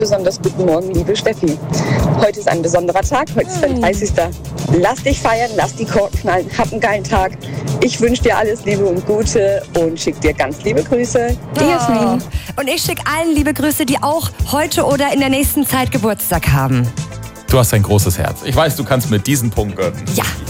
Besonders guten Morgen, liebe Steffi. Heute ist ein besonderer Tag, heute ist dein 30. Lass dich feiern, lass die Korken knallen, hab einen geilen Tag. Ich wünsche dir alles Liebe und Gute und schick dir ganz liebe Grüße. Die Jasmin. Und ich schicke allen liebe Grüße, die auch heute oder in der nächsten Zeit Geburtstag haben. Du hast ein großes Herz. Ich weiß, du kannst mir diesen Punkt gönnen. Ja.